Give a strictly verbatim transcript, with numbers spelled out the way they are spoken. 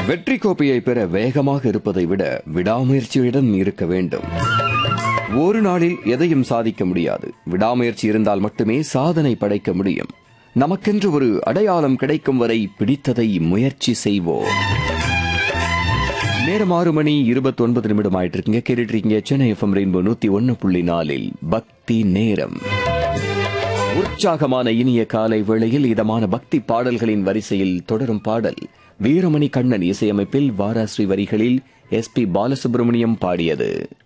வெற்றி கோப்பையை பெற வேகமாக இருப்பதை விட விடாமுயற்சியுடன் இருக்க வேண்டும். ஒரு நாளில் எதையும் சாதிக்க முடியாது. விடாமுயற்சி இருந்தால் மட்டுமே சாதனை படைக்க முடியும். நமக்கென்று ஒரு அடையாளம் கிடைக்கும் வரை பிடித்ததை முயற்சி செய்வோம். நேரம் ஆறு மணி இருபத்தி ஒன்பது நிமிடம் ஆயிட்டு இருக்கீங்க. கேட்டுட்டு இருக்கீங்க சென்னை எஃப்எம் ரெயின்போ நூத்தி ஒன்னு புள்ளி நாலில் பக்தி நேரம். உற்சாகமான இனிய காலை வேளையில் இதமான பக்தி பாடல்களின் வரிசையில் தொடரும் பாடல் வீரமணி கண்ணன் இசையமைப்பில் வாராஸ்ரீ வரிகளில் எஸ் பி பாலசுப்ரமணியம் பாடியது.